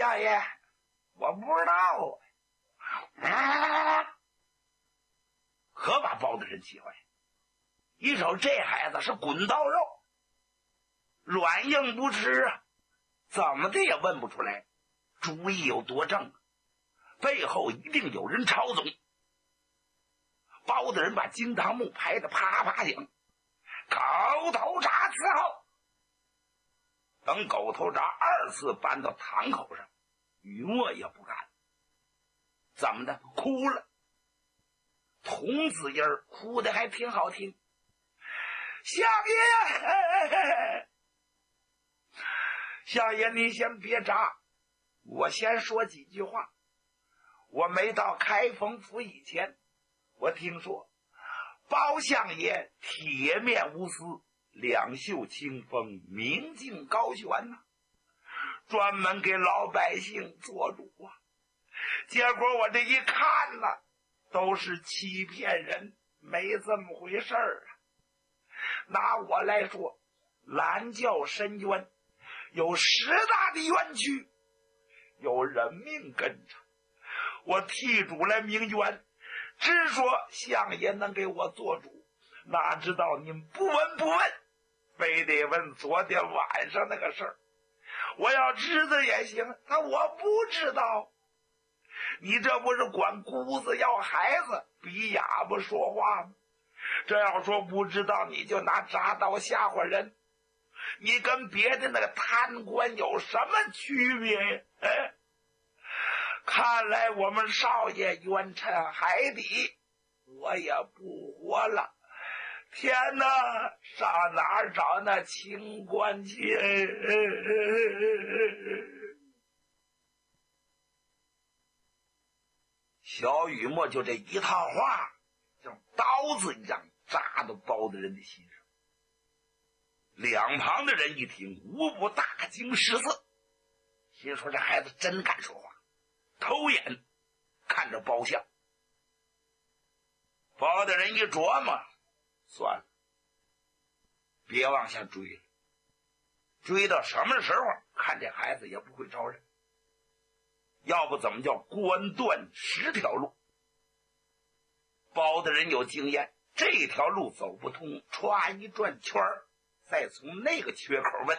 相爷，我不知道啊。可把包大人气坏，一瞅这孩子是滚刀肉，软硬不吃啊，怎么的也问不出来主意有多正，背后一定有人操纵。包大人把惊堂木拍得啪啪响，狗头铡伺候。等狗头铡二次搬到堂口上，雨墨也不干了，怎么的？哭了。童子音儿哭得还挺好听。相爷，相爷你先别扎，我先说几句话。我没到开封府以前，我听说包相爷铁面无私，两袖清风，明镜高悬呐，专门给老百姓做主啊。结果我这一看呢，都是欺骗人，没这么回事儿啊。拿我来说，蓝教深渊有10大的冤屈，有人命跟着，我替主来鸣冤，只说相爷能给我做主，哪知道您不闻不问，非得问昨天晚上那个事儿。我要知道也行，那我不知道。你这不是管姑子要孩子，比哑巴说话吗？这要说不知道，你就拿铡刀吓唬人，你跟别的那个贪官有什么区别？看来我们少爷冤沉海底，我也不活了。天哪，上哪儿找那清官去？小雨墨就这一套话，像刀子一样扎到包大人的心上。两旁的人一听，无不大惊失色，心说这孩子真敢说话，偷眼看着包相。包大人一琢磨，算了，别往下追了，追到什么时候，看这孩子也不会招认。要不怎么叫官断10条路？包大人有经验，这条路走不通，歘一转圈，再从那个缺口问。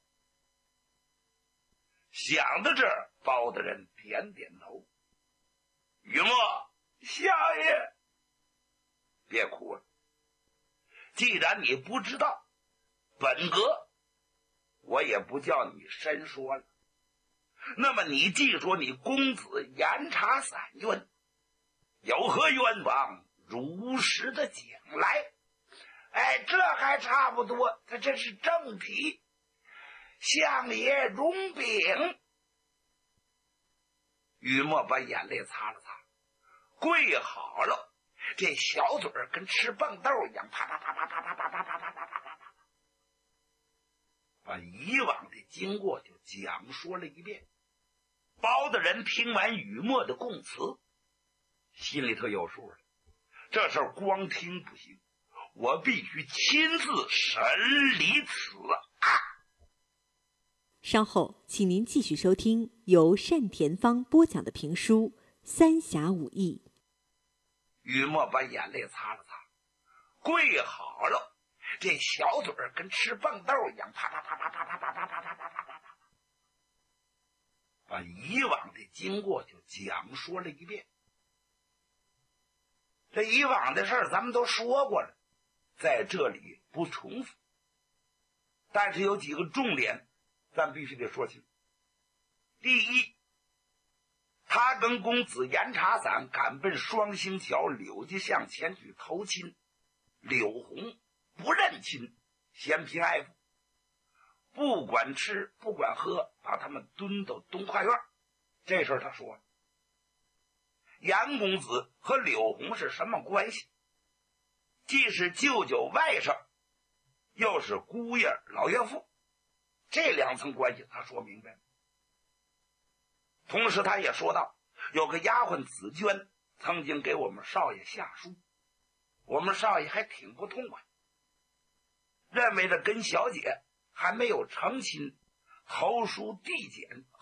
想到这儿，包大人点点头。雨墨，相爷，别哭了。既然你不知道，本阁我也不叫你深说了。那么你记住，你公子严查散冤，有何冤枉，如实的讲来。这还差不多，他这是正题。相爷容禀。雨墨把眼泪擦了擦，跪好了，这小嘴儿跟吃棒豆一样，啪啪啪啪啪啪啪啪啪啪啪啪啪啪，把以往的经过就讲说了一遍。包大人听完雨墨的供词，心里头有数了，这事儿光听不行，我必须亲自审理此案。 稍后请您继续收听由单田芳播讲的评书《三侠五义》。 雨墨把眼泪擦了擦，跪好了，这小嘴儿跟吃棒豆一样，啪啪啪啪啪啪啪啪啪啪啪啪啪，把以往的经过就讲说了一遍。这以往的事儿咱们都说过了，在这里不重复，但是有几个重点咱必须得说清。第一，他跟公子严查散赶奔双星桥柳家巷前去投亲，柳红不认亲，嫌贫爱富，不管吃不管喝，把他们蹲到东跨院。这事儿他说了。严公子和柳红是什么关系？既是舅舅外甥，又是姑爷老岳父，这2层关系他说明白了。同时他也说到，有个丫鬟紫娟曾经给我们少爷下书，我们少爷还挺不痛快，认为这跟小姐还没有成亲，投书递减